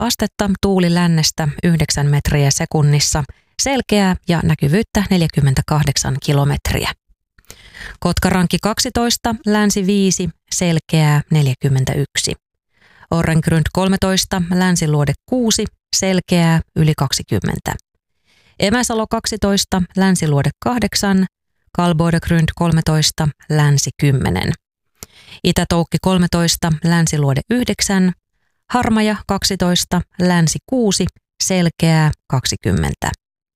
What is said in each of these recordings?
astetta, tuuli lännestä 9 metriä sekunnissa, selkeää ja näkyvyyttä 48 kilometriä. Kotkarankki 12, länsi 5, selkeää 41. Orrengrund 13, länsiluode 6, selkeää yli 20. Emäsalo 12, länsiluode 8, Kalbodegrund 13, länsi 10. Itätoukki 13, länsiluode 9, Harmaja 12, länsi 6, selkeää 20.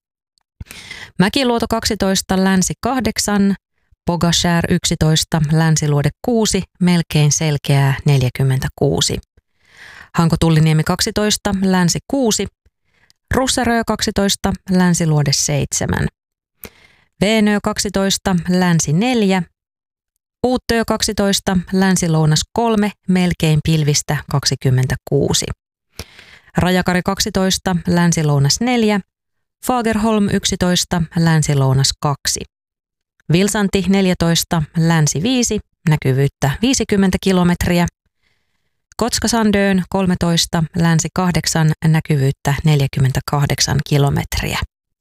Mäkiluoto 12, länsi 8, Pogashär 11, länsiluode 6, melkein selkeää 46. Hanko-Tulliniemi 12, länsi 6, Russarö 12, länsiluode 7. Veenö 12, länsi 4, Uuttöö 12, länsi-lounas 3, melkein pilvistä 26. Rajakari 12, länsi-lounas 4, Fagerholm 11, länsi-lounas 2. Vilsanti 14, länsi 5, näkyvyyttä 50 kilometriä. Kotskasandön 13, länsi 8, näkyvyyttä 48 kilometriä.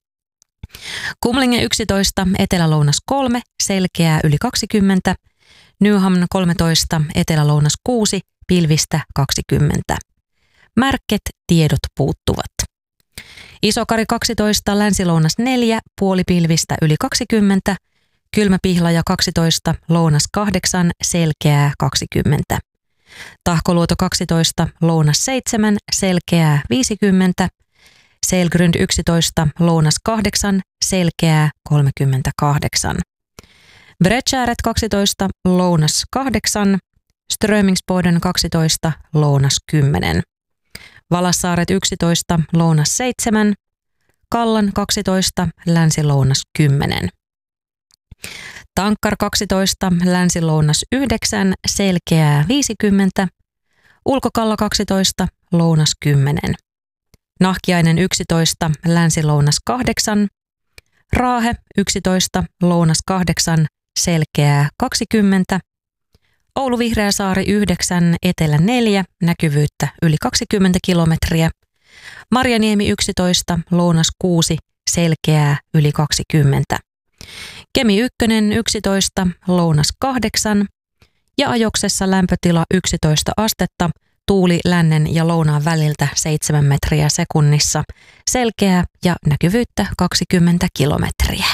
Kumlinge 11, etelä-lounas 3, selkeää yli 20. Nyhamn 13, etelä-lounas 6, pilvistä 20. Märket tiedot puuttuvat. Isokari 12, länsi-lounas 4, puolipilvistä yli 20. Kylmäpihlaja 12, lounas 8, selkeää 20. Tahkoluoto 12, lounas 7, selkeää 50. Selgrund 11, lounas 8, selkeää 38. Bredtjäret 12, lounas 8, Strömingsboden 12, lounas 10. Valassaaret 11, lounas 7, Kallan 12, länsi-lounas 10. Tankkar 12, länsi-lounas 9, selkeää 50. Ulkokalla 12, lounas 10. Nahkiainen 11, länsi-lounas 8. Raahe 11, lounas 8, selkeää 20. Oulu Vihreäsaari 9, etelä 4, näkyvyyttä yli 20 kilometriä. Marjaniemi 11, lounas 6, selkeää yli 20. Kemi 1, 11, lounas 8 ja Ajoksessa lämpötila 11 astetta, tuuli lännen ja lounaan väliltä 7 metriä sekunnissa, selkeää ja näkyvyyttä 20 kilometriä.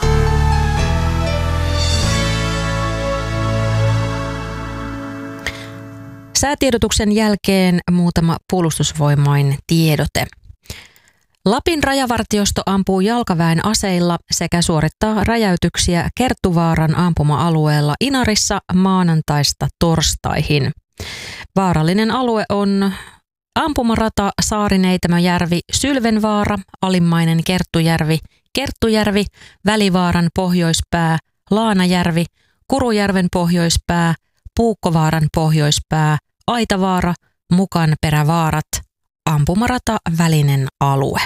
Säätiedotuksen jälkeen muutama puolustusvoimain tiedote. Lapin rajavartiosto ampuu jalkaväen aseilla sekä suorittaa räjäytyksiä Kerttuvaaran ampuma-alueella Inarissa maanantaista torstaihin. Vaarallinen alue on ampumarata Saarineitämöjärvi, Sylvenvaara, Alimmainen Kerttujärvi, Kerttujärvi, Välivaaran pohjoispää, Laanajärvi, Kurujärven pohjoispää, Puukkovaaran pohjoispää, Aitavaara, Mukanperävaarat, ampumarata välinen alue.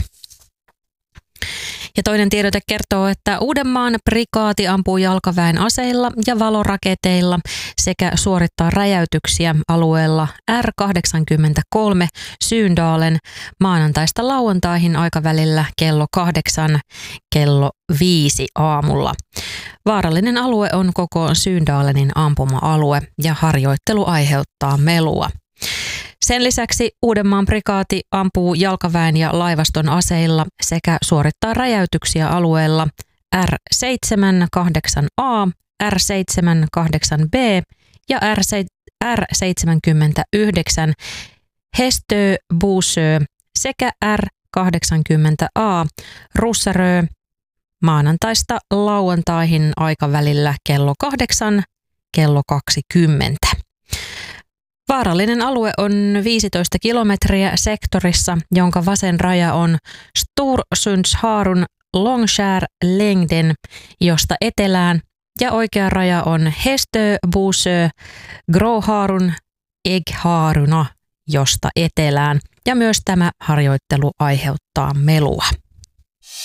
Ja toinen tiedote kertoo, että Uudenmaan prikaati ampuu jalkaväen aseilla ja valoraketeilla sekä suorittaa räjäytyksiä alueella R83 Syyndalen maanantaista lauantaihin aikavälillä kello 8 kello 5 aamulla. Vaarallinen alue on koko Syyndalenin ampuma-alue ja harjoittelu aiheuttaa melua. Sen lisäksi Uudenmaan prikaati ampuu jalkaväen ja laivaston aseilla sekä suorittaa räjäytyksiä alueella R78A, R78B ja R79 Hestö Buusö sekä R80A Russarö maanantaista lauantaihin aikavälillä kello 8 kello 20. Vaarallinen alue on 15 kilometriä sektorissa, jonka vasen raja on Storsundsharun Longskär Längden, josta etelään, ja oikea raja on Hestö Buusö Gråharun Äggharuna, josta etelään, ja myös tämä harjoittelu aiheuttaa melua.